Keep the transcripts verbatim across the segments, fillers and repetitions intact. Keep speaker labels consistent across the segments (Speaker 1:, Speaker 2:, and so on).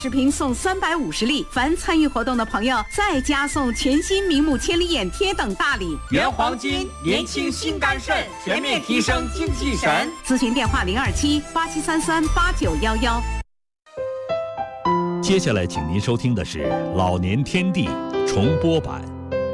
Speaker 1: 视频送三百五十粒，凡参与活动的朋友再加送全新明目千里眼贴等大礼。
Speaker 2: 原黄金，年轻心肝肾，全面提升精气神。
Speaker 1: 咨询电话零二七八七三三八九幺幺。
Speaker 3: 接下来，请您收听的是《老年天地》重播版。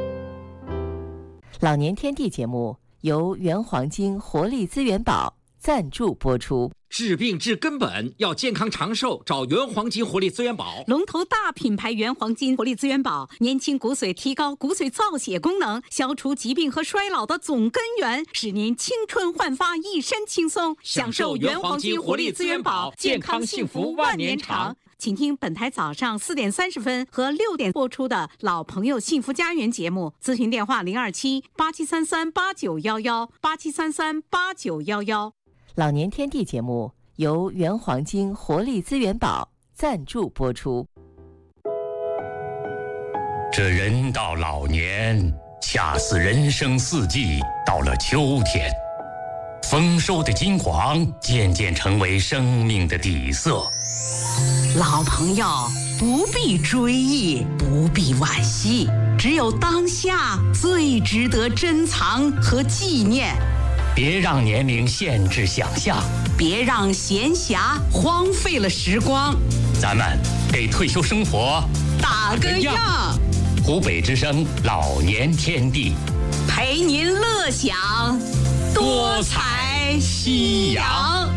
Speaker 4: 老年天地节目由原黄金活力资源宝赞助播出。
Speaker 2: 治病治根本，要健康长寿，找原黄金活力资源宝。
Speaker 1: 龙头大品牌原黄金活力资源宝，年轻骨髓，提高骨髓造血功能，消除疾病和衰老的总根源，使您青春焕发，一身轻松。享受原黄金活力资源宝，健康幸福万年长。请听本台早上四点三十分和六点播出的《老朋友幸福家园》节目，咨询电话零二七八七三三八九幺幺八七三三八九幺幺。
Speaker 4: 老年天地节目由原黄金活力资源宝赞助播出。
Speaker 5: 这人到老年，恰似人生四季到了秋天，丰收的金黄渐渐成为生命的底色。
Speaker 1: 老朋友不必追忆，不必惋惜，只有当下最值得珍藏和纪念。
Speaker 5: 别让年龄限制想象，
Speaker 1: 别让闲暇荒废了时光。
Speaker 5: 咱们给退休生活
Speaker 1: 打个样。
Speaker 5: 湖北之声老年天地，
Speaker 1: 陪您乐享多彩夕阳。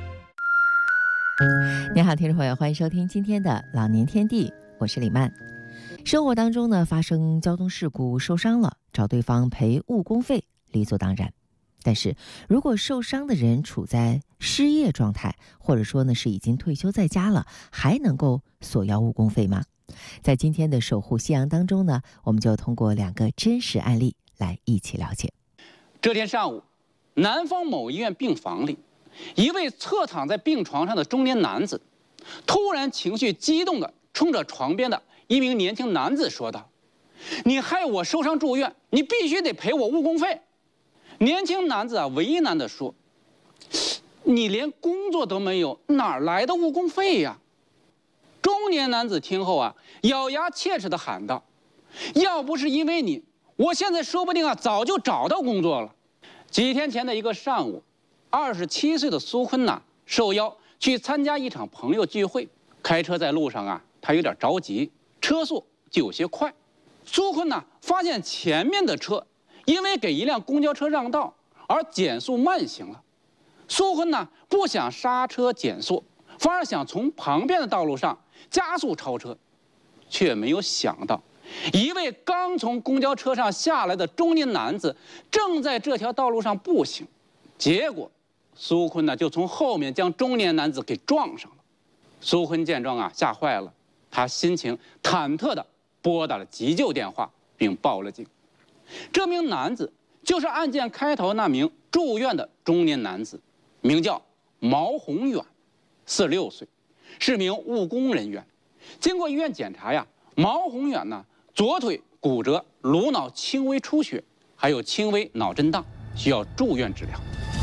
Speaker 4: 您好，听众朋友，欢迎收听今天的老年天地，我是李曼。生活当中呢，发生交通事故受伤了，找对方赔误工费理所当然。但是如果受伤的人处在失业状态，或者说呢是已经退休在家了，还能够索要误工费吗？在今天的守护夕阳当中呢，我们就通过两个真实案例来一起了解。
Speaker 6: 这天上午，南方某医院病房里，一位侧躺在病床上的中年男子，突然情绪激动地冲着床边的一名年轻男子说道：“你害我受伤住院，你必须得赔我误工费。”年轻男子啊，为难地说：“你连工作都没有，哪来的误工费呀？”中年男子听后啊，咬牙切齿地喊道：“要不是因为你，我现在说不定啊，早就找到工作了。”几天前的一个上午，二十七岁的苏坤呐，受邀去参加一场朋友聚会，开车在路上啊，他有点着急，车速就有些快。苏坤呐，发现前面的车因为给一辆公交车让道而减速慢行了。苏坤呢，不想刹车减速，反而想从旁边的道路上加速超车，却没有想到，一位刚从公交车上下来的中年男子正在这条道路上步行，结果苏坤呢就从后面将中年男子给撞上了。苏坤见状啊，吓坏了，他心情忐忑地拨打了急救电话，并报了警。这名男子就是案件开头那名住院的中年男子，名叫毛宏远，四十六岁，是名务工人员。经过医院检查呀，毛宏远呢左腿骨折，颅脑轻微出血，还有轻微脑震荡，需要住院治疗。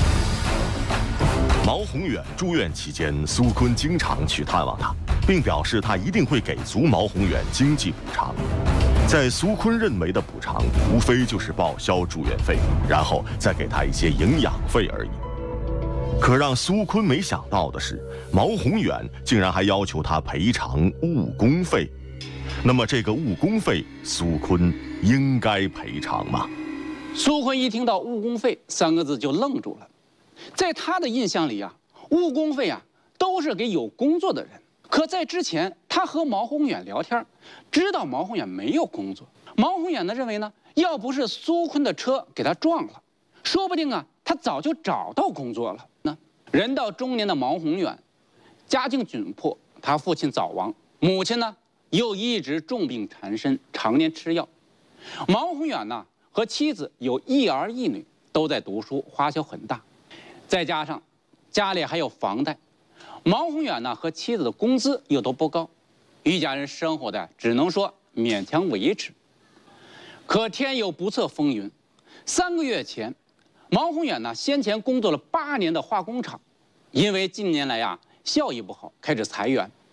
Speaker 7: 毛宏远住院期间，苏坤经常去探望他，并表示他一定会给足毛宏远经济补偿。在苏坤认为的补偿，无非就是报销住院费，然后再给他一些营养费而已。可让苏坤没想到的是，毛宏远竟然还要求他赔偿误工费。那么这个误工费，苏坤应该赔偿吗？
Speaker 6: 苏坤一听到误工费三个字就愣住了。在他的印象里啊，误工费啊都是给有工作的人。可在之前，他和毛宏远聊天，知道毛宏远没有工作。毛宏远呢认为呢，要不是苏坤的车给他撞了，说不定啊他早就找到工作了。那人到中年的毛宏远，家境窘迫，他父亲早亡，母亲呢又一直重病缠身，常年吃药。毛宏远呢和妻子有一儿一女，都在读书，花销很大，再加上家里还有房贷。毛宏远呢和妻子的工资又都不高，一家人生活的只能说勉强维持。可天有不测风云，三个月前，毛宏远呢先前工作了八年的化工厂，因为近年来呀效益不好，开始裁员。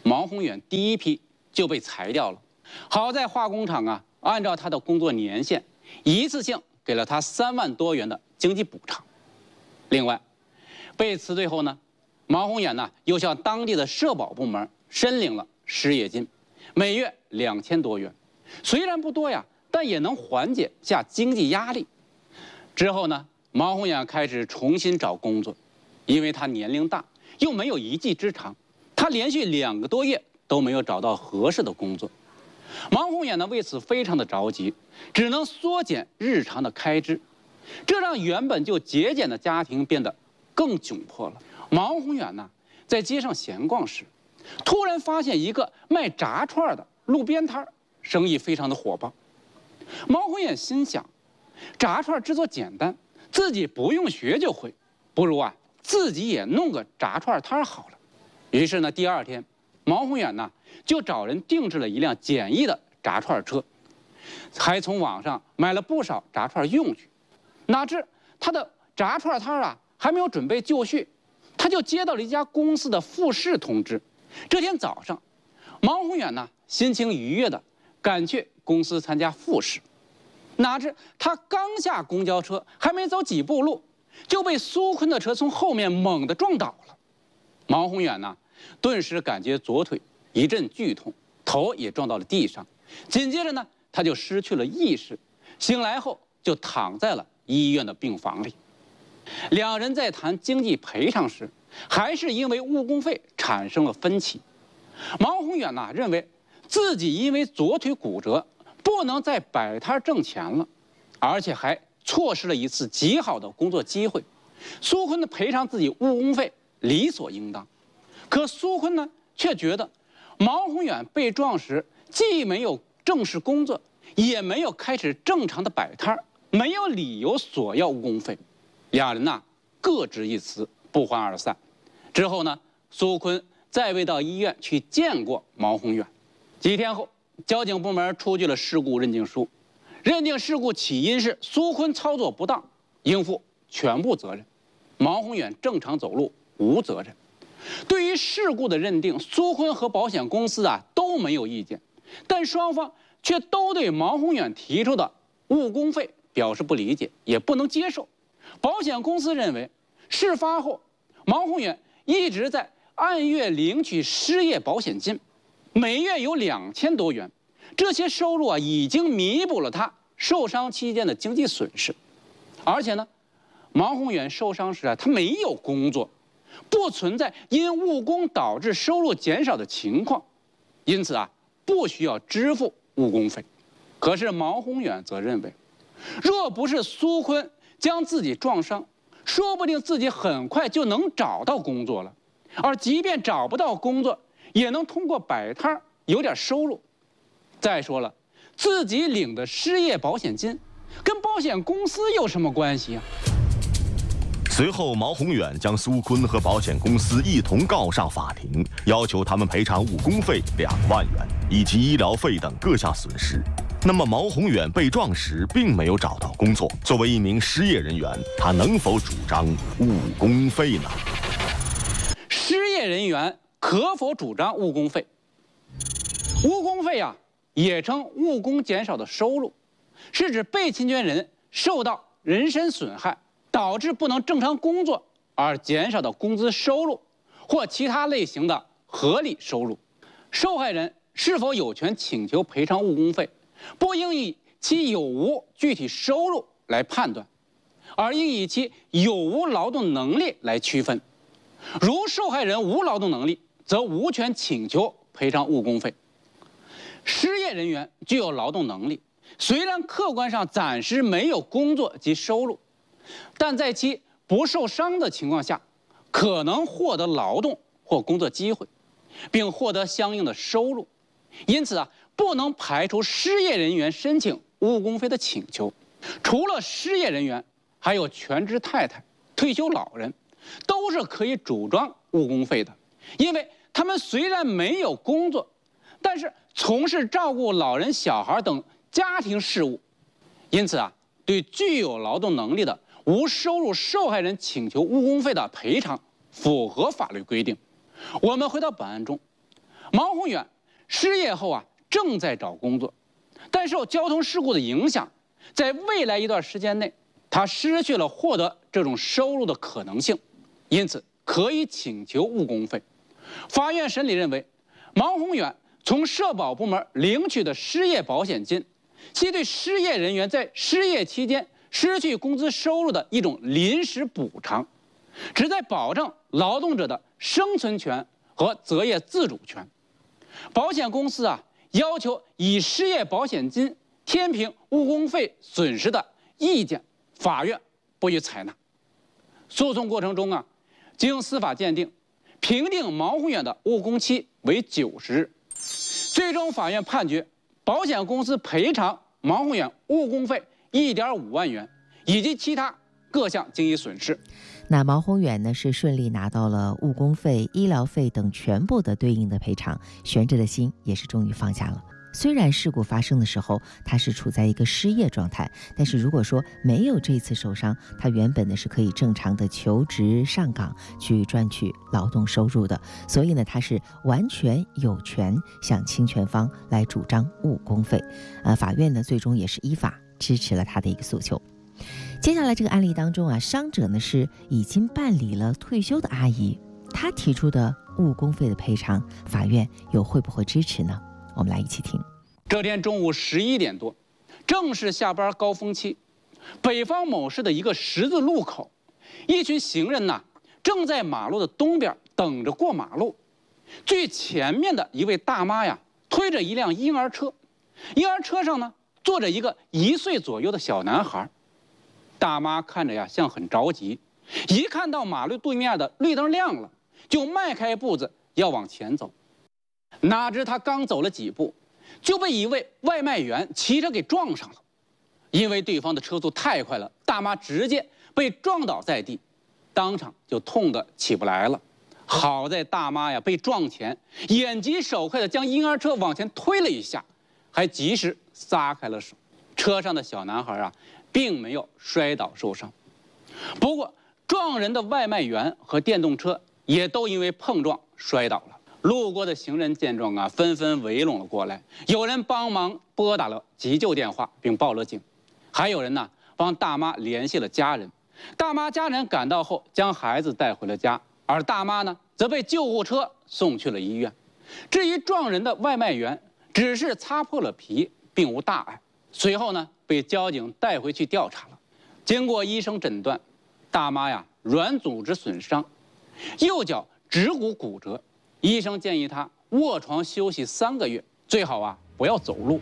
Speaker 6: 毛宏远第一批就被裁掉了。好在化工厂啊，按照他的工作年限，一次性给了他三万多元的经济补偿。另外，被辞退后呢，毛宏远呢又向当地的社保部门申领了失业金，每月两千多元，虽然不多呀，但也能缓解下经济压力。之后呢，毛宏远开始重新找工作，因为他年龄大，又没有一技之长，他连续两个多月都没有找到合适的工作。毛宏远呢为此非常的着急，只能缩减日常的开支，这让原本就节俭的家庭变得更窘迫了。毛宏远呢在街上闲逛时，突然发现一个卖炸串的路边摊，生意非常的火爆。毛宏远心想，炸串制作简单，自己不用学就会，不如啊自己也弄个炸串摊好了。于是呢，第二天，毛宏远呢就找人定制了一辆简易的炸串车，还从网上买了不少炸串用具。哪知他的炸串摊啊还没有准备就绪，他就接到了一家公司的复试通知。这天早上，毛宏远呢心情愉悦的赶去公司参加复试。哪知他刚下公交车，还没走几步路，就被苏坤的车从后面猛地撞倒了。毛宏远呢顿时感觉左腿一阵剧痛，头也撞到了地上，紧接着呢他就失去了意识，醒来后就躺在了医院的病房里。两人在谈经济赔偿时，还是因为误工费产生了分歧。毛宏远呢认为自己因为左腿骨折，不能再摆摊挣钱了，而且还错失了一次极好的工作机会。苏坤的赔偿自己误工费理所应当，可苏坤呢却觉得毛宏远被撞时既没有正式工作，也没有开始正常的摆摊，没有理由索要误工费。两人呢各执一词，不欢而散。之后呢，苏坤再未到医院去见过毛宏远。几天后，交警部门出具了事故认定书，认定事故起因是苏坤操作不当，应负全部责任；毛宏远正常走路无责任。对于事故的认定，苏坤和保险公司啊都没有意见，但双方却都对毛宏远提出的误工费表示不理解，也不能接受。保险公司认为，事发后毛宏远一直在按月领取失业保险金，每月有两千多元，这些收入啊已经弥补了他受伤期间的经济损失。而且呢，毛宏远受伤时啊，他没有工作，不存在因误工导致收入减少的情况，因此啊，不需要支付误工费。可是毛宏远则认为，若不是苏坤将自己撞伤，说不定自己很快就能找到工作了，而即便找不到工作，也能通过摆摊有点收入。再说了，自己领的失业保险金跟保险公司有什么关系啊？
Speaker 7: 随后，毛宏远将苏坤和保险公司一同告上法庭，要求他们赔偿误工费两万元以及医疗费等各项损失。那么，毛宏远被撞时并没有找到工作，作为一名失业人员，他能否主张误工费呢？
Speaker 6: 失业人员可否主张误工费？误工费啊，也称误工减少的收入，是指被侵权人受到人身损害，导致不能正常工作而减少的工资收入或其他类型的合理收入。受害人是否有权请求赔偿误工费，不应以其有无具体收入来判断，而应以其有无劳动能力来区分。如受害人无劳动能力，则无权请求赔偿误工费。失业人员具有劳动能力，虽然客观上暂时没有工作及收入，但在其不受伤的情况下，可能获得劳动或工作机会，并获得相应的收入。因此啊，不能排除失业人员申请误工费的请求。除了失业人员，还有全职太太、退休老人，都是可以主张误工费的，因为他们虽然没有工作，但是从事照顾老人、小孩等家庭事务，因此啊，对具有劳动能力的无收入受害人请求误工费的赔偿符合法律规定。我们回到本案中， 毛宏远失业后啊，正在找工作，但受交通事故的影响，在未来一段时间内，他失去了获得这种收入的可能性，因此可以请求误工费。法院审理认为，毛宏远从社保部门领取的失业保险金，系对失业人员在失业期间失去工资收入的一种临时补偿，旨在保障劳动者的生存权和择业自主权。保险公司啊，要求以失业保险金填平误工费损失的意见，法院不予采纳。诉讼过程中啊，经司法鉴定，评定毛宏远的误工期为九十日，最终法院判决保险公司赔偿毛宏远误工费一点五万元，以及其他各项经济损失。
Speaker 4: 那毛宏远呢是顺利拿到了误工费、医疗费等全部的对应的赔偿，悬着的心也是终于放下了。虽然事故发生的时候他是处在一个失业状态，但是如果说没有这次受伤，他原本呢是可以正常的求职上岗去赚取劳动收入的，所以呢他是完全有权向侵权方来主张误工费。呃，法院呢最终也是依法支持了他的一个诉求。接下来这个案例当中啊，伤者呢是已经办理了退休的阿姨，她提出的误工费的赔偿，法院又会不会支持呢？我们来一起听。
Speaker 6: 这天中午十一点多，正是下班高峰期，北方某市的一个十字路口，一群行人呐正在马路的东边等着过马路。最前面的一位大妈呀，推着一辆婴儿车，婴儿车上呢坐着一个一岁左右的小男孩。大妈看着呀像很着急，一看到马路对面的绿灯亮了，就迈开步子要往前走。哪知他刚走了几步，就被一位外卖员骑车给撞上了。因为对方的车速太快了，大妈直接被撞倒在地，当场就痛得起不来了。好在大妈呀被撞前，眼疾手快的将婴儿车往前推了一下，还及时撒开了手。车上的小男孩啊并没有摔倒受伤。不过撞人的外卖员和电动车也都因为碰撞摔倒了。路过的行人见状啊，纷纷围拢了过来，有人帮忙拨打了急救电话并报了警，还有人呢帮大妈联系了家人。大妈家人赶到后，将孩子带回了家，而大妈呢则被救护车送去了医院。至于撞人的外卖员，只是擦破了皮，并无大碍。随后呢被交警带回去调查了。经过医生诊断，大妈呀软组织损伤，右脚指骨骨折。医生建议他卧床休息三个月，最好啊不要走路。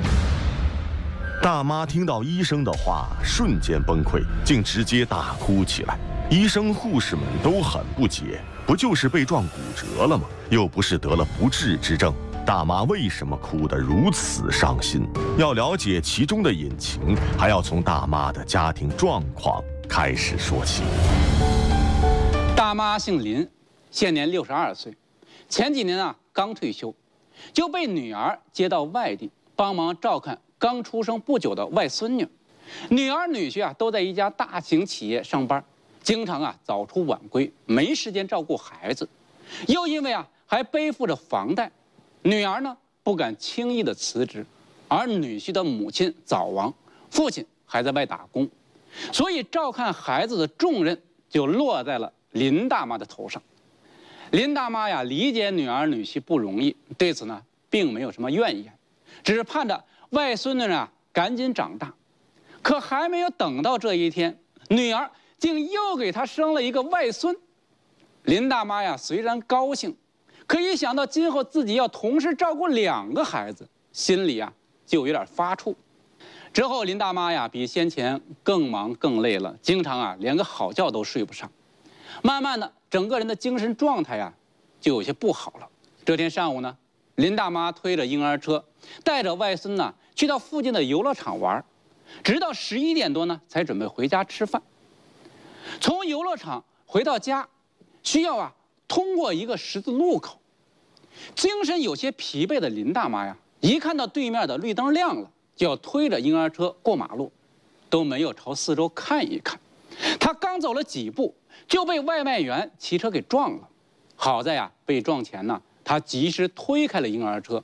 Speaker 7: 大妈听到医生的话，瞬间崩溃，竟直接大哭起来。医生护士们都很不解，不就是被撞骨折了吗？又不是得了不治之症，大妈为什么哭得如此伤心？要了解其中的隐情，还要从大妈的家庭状况开始说起。
Speaker 6: 大妈姓林，现年六十二岁。前几年啊，刚退休，就被女儿接到外地帮忙照看刚出生不久的外孙女。女儿女婿啊都在一家大型企业上班，经常啊早出晚归，没时间照顾孩子。又因为啊还背负着房贷，女儿呢不敢轻易的辞职，而女婿的母亲早亡，父亲还在外打工，所以照看孩子的重任就落在了林大妈的头上。林大妈呀，理解女儿女婿不容易，对此呢，并没有什么怨言，只是盼着外孙女啊赶紧长大。可还没有等到这一天，女儿竟又给他生了一个外孙。林大妈呀，虽然高兴，可一想到今后自己要同时照顾两个孩子，心里啊就有点发怵。之后，林大妈呀，比先前更忙更累了，经常啊连个好觉都睡不上。慢慢的，整个人的精神状态呀就有些不好了。这天上午呢，林大妈推着婴儿车，带着外孙呢去到附近的游乐场玩，直到十一点多呢才准备回家吃饭。从游乐场回到家，需要啊通过一个十字路口。精神有些疲惫的林大妈呀，一看到对面的绿灯亮了，就要推着婴儿车过马路，都没有朝四周看一看。她刚走了几步，就被外卖员骑车给撞了。好在呀，被撞前呢， 他及时推开了婴儿车，